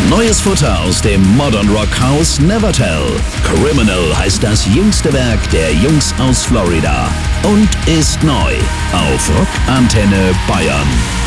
Neues Futter aus dem Modern Rock Haus Nevertell. Criminal heißt das jüngste Werk der Jungs aus Florida und ist neu auf Rock Antenne Bayern.